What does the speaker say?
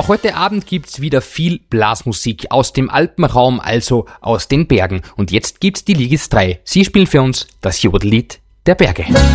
Auch heute Abend gibt's wieder viel Blasmusik aus dem Alpenraum, also aus den Bergen. Und jetzt gibt's die Ligis 3. Sie spielen für uns das Jodellied der Berge.